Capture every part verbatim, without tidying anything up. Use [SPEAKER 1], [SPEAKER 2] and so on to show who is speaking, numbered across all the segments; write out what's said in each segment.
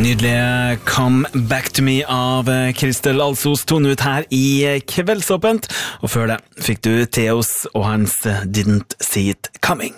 [SPEAKER 1] Nydelig Come Back to Me av Kristel Alsos tone ut her i Kveldsåpent, og før det fikk du Theos og hans Didn't See It Coming.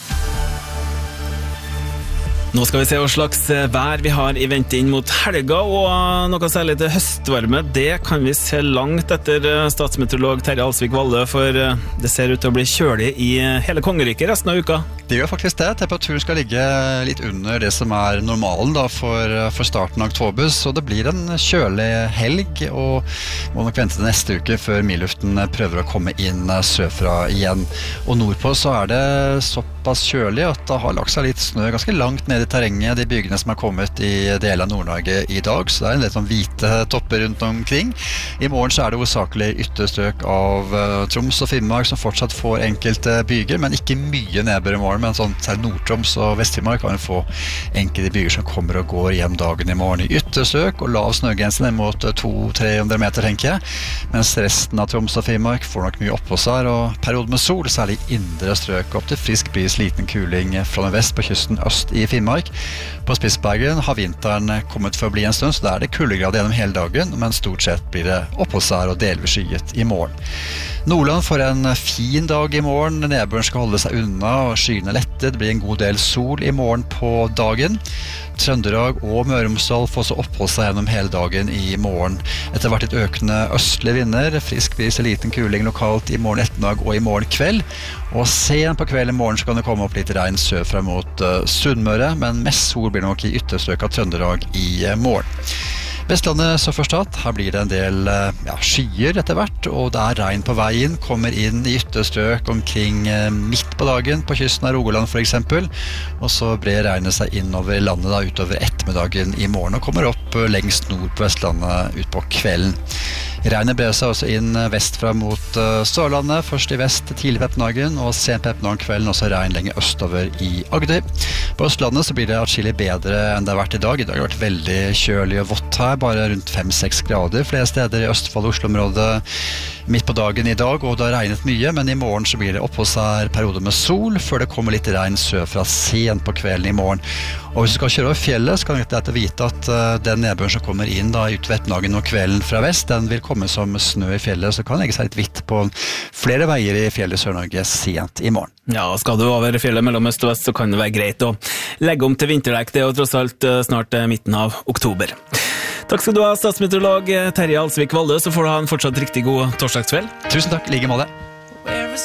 [SPEAKER 1] Nå skal vi se hva slags vær vi har i vente inn mot helga, og noe særlig til høstvarme, det kan vi se langt etter statsmeteorolog Terje Alsvik Valle, for det ser ut til å bli kjølig i hele kongeriket resten av uka.
[SPEAKER 2] Det gjør faktisk det. Temperaturen skal ligge litt under det som er normalen da, for, for starten av oktober, så det blir en kjølig helg, og må nok vente til neste uke før mildluften prøver å komme inn sørfra igjen. Og nordpå så er det såpass kjølig at det har lagt seg litt snø ganske langt ned i terrenget, de byggene som har kommet i deler av Nord-Norge i dag, så det er en litt sånn hvite topper rundt omkring. I morgen så er det hovedsakelig ytterstrøk av uh, Troms og Finnmark som fortsatt får enkelte byger, men ikke mye nedbør i morgen, men sånn til Nord-Troms og Vest-Finnmark kan få enkelte byger som kommer og går hjem dagen i morgen i ytterstrøk, og lav snøgrense ned mot to til tre hundre meter, tenker jeg, mens resten av Troms og Finnmark får nok mye oppå seg, og periode med sol, særlig indre strøk, opp til frisk bris, liten kuling fra den vest på kysten øst i Finnmark. På Spitsbergen har vinteren kommet for å bli en stund, så da er det kuldegrad gjennom hele dagen, men stort sett blir det oppholdsvær og delvis skyet i morgen. Nordland får en fin dag i morgen, nedbøren skal holde seg unna og skyene lette, det blir en god del sol i morgen på dagen. Trøndelag og Møre og Romsdal får så oppholde seg gjennom hele dagen i morgen. Etter hvert litt økende østlige vinder, frisk bris og liten kuling lokalt i morgen ettermiddag og i morgen kveld. Og sent på kveld i morgen så kan det komme opp litt regn sørfra mot uh, Sunnmøre, men mest sol blir nok i ytterstrøk av Trøndelag i uh, morgen. Vestlandet så forstått, her blir det en del ja, skyer etter hvert, og det er regn på veien, kommer inn i ytterstrøk omkring eh, midt på dagen på kysten av Rogaland for eksempel, og så brer regnet seg inn over landet da, utover ettermiddagen i morgen, og kommer opp eh, lengst nord på Vestlandet ut på kvelden. Regnet brer seg også inn vestfra mot uh, Sørlandet, først i vest tidlig på ettermiddagen, og sent på ettermiddagen kvelden også regn lenger østover i Agder. På Østlandet så blir det atskillig bedre enn det har vært i dag. I dag har det vært veldig kjølig og vått her, bare rundt fem til seks grader flere steder i Østfold og Oslo-området midt på dagen i dag, og det har regnet mye, men i morgen så blir det oppholdsvær perioder med sol, før det kommer litt regn sørfra sent på kvelden i morgen. Og hvis du skal kjøre over fjellet, så kan du ikke vite at uh, den nedbøren som kommer inn da, utover ettermiddagen og kvelden fra vest, den vil komme som snø i fjellet, så kan det legge seg litt hvitt på flere veier i fjellet i Sør-Norge sent i morgen.
[SPEAKER 1] Ja, skal du over fjellet mellom øst og vest, så kan det være greit å legge om til vinterdekk. Det er jo tross alt uh, snart uh, midten av oktober. Takk skal du ha, statsmeteorolog Terje Alsvik Valle, så får du ha en fortsatt riktig god torsdagskveld.
[SPEAKER 2] Tusen takk, like måte.